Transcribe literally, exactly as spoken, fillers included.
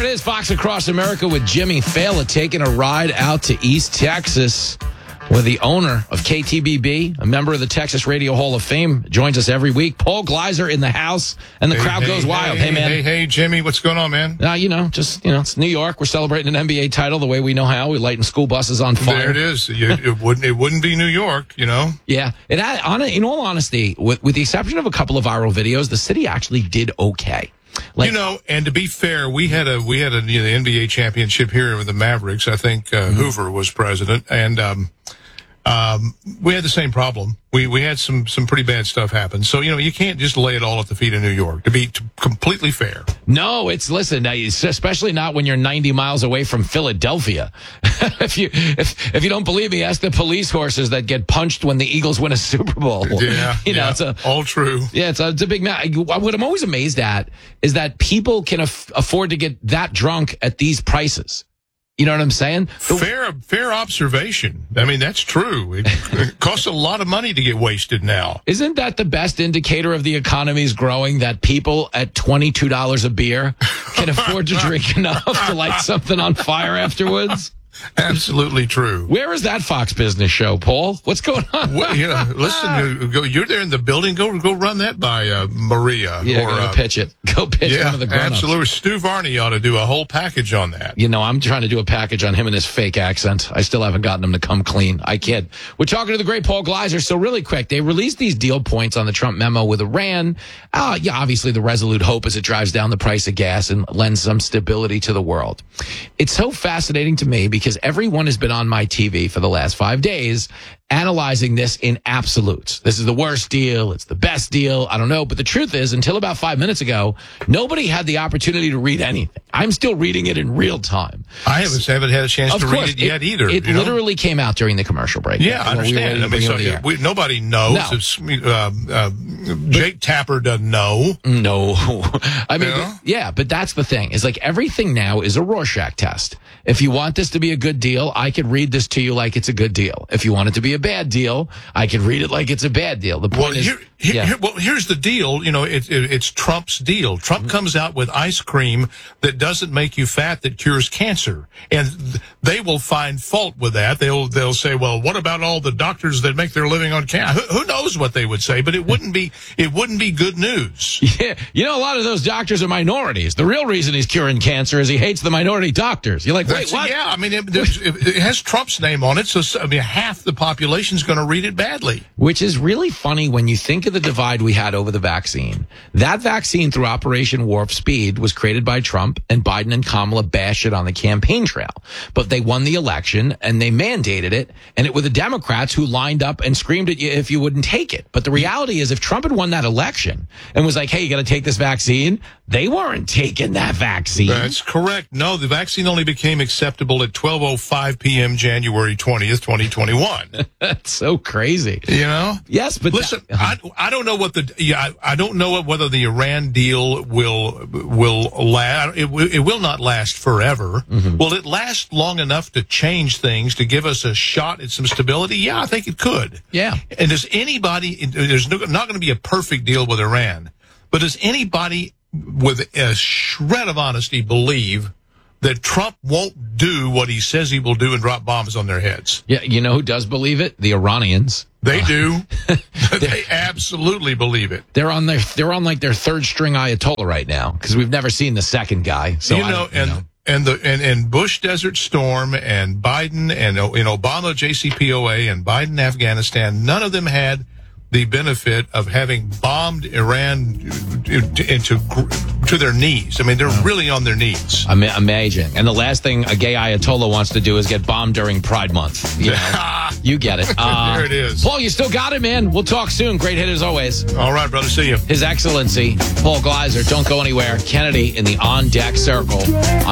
is Fox Across America with Jimmy Fallon taking a ride out to East Texas with the owner of K T B B, a member of the Texas Radio Hall of Fame, joins us every week. Paul Gleiser in the house, and the hey, crowd hey, goes wild. Hey, hey, man. Hey, hey, Jimmy, what's going on, man? Uh, you know, just, you know, it's New York. We're celebrating an N B A title the way we know how. We're lighting school buses on fire. There it is. You, it, wouldn't, it wouldn't be New York, you know? Yeah. It had, on, in all honesty, with, with the exception of a couple of viral videos, the city actually did okay. Like, you know, and to be fair, we had a we had a you know, the N B A championship here with the Mavericks. I think uh, mm-hmm. Hoover was president, and um, um, we had the same problem. We we had some some pretty bad stuff happen. So you know, you can't just lay it all at the feet of New York. To be t- completely fair. No, it's listen, it's especially not when you're ninety miles away from Philadelphia. if you if if you don't believe me, ask the police horses that get punched when the Eagles win a Super Bowl. Yeah, you know, yeah, it's a, all true. Yeah, it's a, it's a big match. What I'm always amazed at is that people can af- afford to get that drunk at these prices. You know what I'm saying? The- fair, fair observation. I mean, that's true. It, it costs a lot of money to get wasted now. Isn't that the best indicator of the economy's growing, that people at twenty-two dollars a beer can afford to drink enough to light something on fire afterwards? Absolutely true. Where is that Fox Business show, Paul? What's going on? Well, you know, listen, go, you're there in the building. Go go run that by uh, Maria. Yeah, or, go uh, pitch it. Go pitch yeah, one of the grown-ups. Absolutely. Stu Varney ought to do a whole package on that. You know, I'm trying to do a package on him and his fake accent. I still haven't gotten him to come clean. I kid. We're talking to the great Paul Gleiser. So really quick, they released these deal points on the Trump memo with Iran. Uh, yeah, obviously the resolute hope is it drives down the price of gas and lends some stability to the world. It's so fascinating to me because everyone has been on my T V for the last five days analyzing this in absolutes. This is the worst deal. It's the best deal. I don't know. But the truth is, until about five minutes ago, nobody had the opportunity to read anything. I'm still reading it in real time. I haven't, haven't had a chance of to course, read it yet it, either. It you know? literally came out during the commercial break. Yeah, I understand. We I mean, so we, nobody knows. No. It's, uh, uh, Jake Tapper doesn't know. No. I mean, you know? yeah, but that's the thing. Is like everything now is a Rorschach test. If you want this to be a good deal, I could read this to you like it's a good deal. If you want it to be a bad deal, I could read it like it's a bad deal. The point well, is, here, here, yeah. here, well, here's the deal. You know, it, it, it's Trump's deal. Trump mm-hmm. comes out with ice cream that doesn't make you fat, that cures cancer, and th- they will find fault with that. They'll they'll say, well, what about all the doctors that make their living on cancer? Who, who knows what they would say? But it wouldn't be it wouldn't be good news. Yeah, you know, a lot of those doctors are minorities. The real reason he's curing cancer is he hates the minority doctors. You're like, wait, That's, what? Yeah, I mean, it, it has Trump's name on it, so I mean, half the population's going to read it badly. Which is really funny when you think of the divide we had over the vaccine. That vaccine through Operation Warp Speed was created by Trump, and Biden and Kamala bashed it on the campaign trail. But they won the election, and they mandated it, and it were the Democrats who lined up and screamed at you if you wouldn't take it. But the reality is, if Trump had won that election and was like, hey, you got to take this vaccine, they weren't taking that vaccine. That's correct. No, the vaccine only became acceptable at twelve oh five p.m. January twentieth, twenty twenty-one. That's so crazy. You know? Yes, but listen, that, uh-huh. I, I don't know what the yeah I, I don't know whether the Iran deal will will last. It, it will not last forever. Mm-hmm. Will it last long enough to change things, to give us a shot at some stability? Yeah, I think it could. Yeah. And does anybody? There's no, not going to be a perfect deal with Iran, but does anybody with a shred of honesty believe that Trump won't do what he says he will do and drop bombs on their heads? Yeah, you know who does believe it? The Iranians. They do. They absolutely believe it. They're on their they're on like their third string Ayatollah right now because we've never seen the second guy. So you know, and know. and the and, and Bush Desert Storm and Biden and in Obama J C P O A and Biden Afghanistan, none of them had the benefit of having bombed Iran into to their knees. I mean, they're really on their knees. Amazing. And the last thing a gay Ayatollah wants to do is get bombed during Pride Month. You know, you get it. Uh, there it is. Paul, you still got it, man. We'll talk soon. Great hit as always. All right, brother. See you. His Excellency, Paul Gleiser. Don't go anywhere. Kennedy in the On Deck Circle.